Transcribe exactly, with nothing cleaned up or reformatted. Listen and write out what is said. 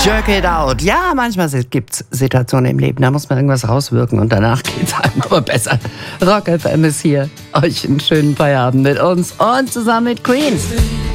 Jerk it out. Ja, manchmal gibt es Situationen im Leben, da muss man irgendwas rauswirken und danach geht es einem aber besser. Rock F M ist hier. Euch einen schönen Feierabend mit uns und zusammen mit Queen.